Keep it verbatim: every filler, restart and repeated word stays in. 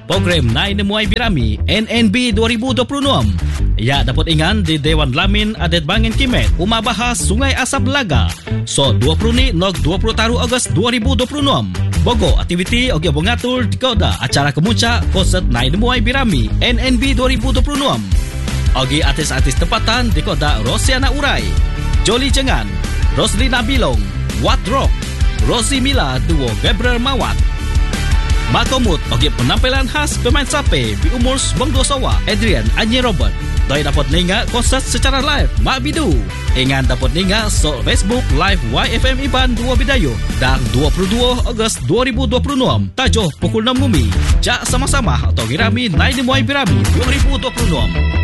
program Nai Nemuai Birami N N B dua ribu dua puluh enam. Ia dapat ingan di Dewan Lamin Adat Bangin Kimet Umah Bahas Sungai Asap Belaga. So dua puluh ni nog dua puluh taru Ogos dua ribu dua puluh enam. Bogo aktiviti ogi bongatur di koda acara kemuncak konsert Nai Nemuai Birami N N B dua ribu dua puluh enam. Ogi artis-artis tempatan di koda Rosiana Urai, Jolly Jengan, Roslina Bilong, Wat Rock, Rosie Mila duo Gabriel Mawat. Makomut ogi penampilan khas pemain sape di umur Bang Dosawa Adrian Anyi Robert. Doi dapat ninga konsert secara live Mak Bidu. Ingat dapat ninga so Facebook live Y F M Iban dua Bidayo dan dua puluh dua Ogos dua ribu dua puluh enam tajuh pukul enam Bumi. Jak sama-sama atau Girami Nai Nemuai Birami dua ribu dua puluh enam.